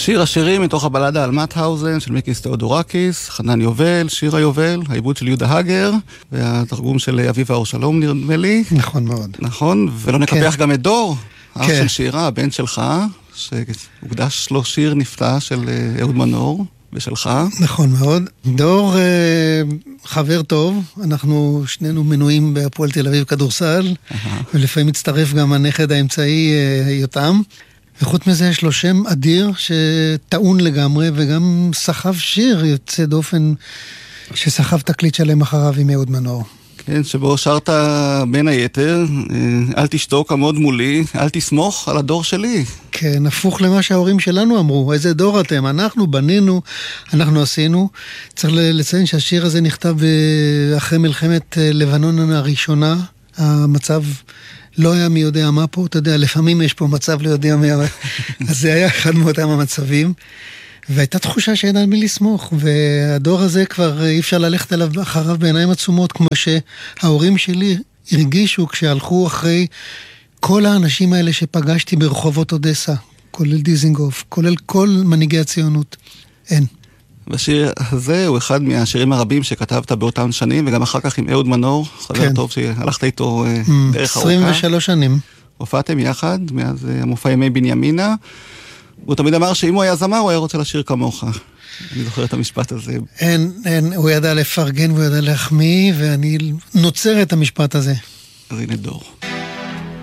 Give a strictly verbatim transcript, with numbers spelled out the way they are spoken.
שיר השירים מתוך הבלדה על מאטהאוזן של מיקיס תיאודורקיס, חנן יובל, שיר היובל, העיבוד של יהודה הגר, והתרגום של אביב האור שלום נראה לי. נכון מאוד. נכון, ולא נקפח כן. גם את דור, אח כן. של שירה, הבן שלך, שהוקדש לו שיר נפלא של אהוד מנור ושלך. נכון מאוד. דור אה, חבר טוב, אנחנו שנינו מנויים בהפועל תל אביב כדורסל, ולפעמים מצטרף גם הנכד האמצעי אה, יותם. וחוץ מזה יש לו שם אדיר שטעון לגמרי, וגם סחב שיר יוצא דופן שסחב תקליט שלם אחריו עם אהוד מנור. כן, שבו שרת בין היתר, אל תשתוק, עמוד מולי, אל תסמוך על הדור שלי. כן, הפוך למה שההורים שלנו אמרו, איזה דור אתם, אנחנו בנינו, אנחנו עשינו. צריך לציין שהשיר הזה נכתב אחרי מלחמת לבנון הראשונה, המצב לא היה מי יודע מה פה, אתה יודע, לפעמים יש פה מצב לא יודע מה, אז זה היה אחד מאותם המצבים, והייתה תחושה שאין על מי לסמוך, והדור הזה כבר אי אפשר ללכת עליו אחריו בעיניים עצומות, כמו שההורים שלי הרגישו כשהלכו אחרי כל האנשים האלה שפגשתי ברחובות אודסה, כולל דיזינגוף, כולל כל מנהיגי הציונות. אין. והשיר הזה הוא אחד מהשירים הרבים שכתבת באותם שנים, וגם אחר כך עם אהוד מנור, חבר כן. טוב שהלכת איתו mm, דרך ארוכה. עשרים ושלוש שנים. הופעתם יחד, מאז המופע ימי בנימינה. הוא תמיד אמר שאם הוא היה זמר, הוא היה רוצה לשיר כמוך. אני זוכר את המשפט הזה. אין, אין, הוא ידע לפרגן והוא ידע להחמיא, ואני נוצר את המשפט הזה. אז הנה דור.